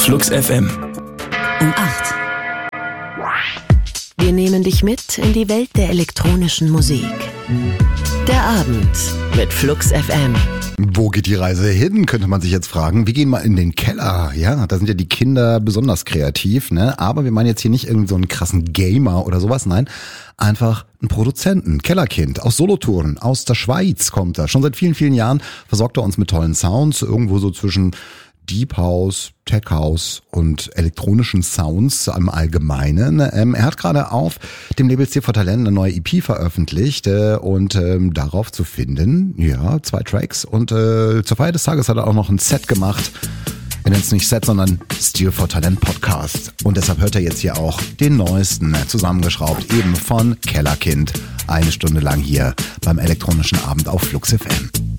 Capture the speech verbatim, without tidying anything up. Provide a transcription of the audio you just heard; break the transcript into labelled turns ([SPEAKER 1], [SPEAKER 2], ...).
[SPEAKER 1] Flux F M.
[SPEAKER 2] Um acht. Wir nehmen dich mit in die Welt der elektronischen Musik. Der Abend mit Flux F M.
[SPEAKER 3] Wo geht die Reise hin, könnte man sich jetzt fragen. Wir gehen mal in den Keller. Ja, da sind ja die Kinder besonders kreativ, ne? Aber wir meinen jetzt hier nicht irgendwie so einen krassen Gamer oder sowas. Nein, einfach einen Produzenten. Kellerkind aus Solothurn, aus der Schweiz kommt er. Schon seit vielen, vielen Jahren versorgt er uns mit tollen Sounds. Irgendwo so zwischen Deep House, Tech House und elektronischen Sounds im Allgemeinen. Ähm, er hat gerade auf dem Label C vier Talent eine neue E P veröffentlicht äh, und ähm, darauf zu finden, ja, zwei Tracks. Und äh, zur Feier des Tages hat er auch noch ein Set gemacht. Wir nennen es nicht Set, sondern C vier Talent Podcast. Und deshalb hört er jetzt hier auch den neuesten, zusammengeschraubt, eben von Kellerkind. Eine Stunde lang hier beim elektronischen Abend auf Flux F M.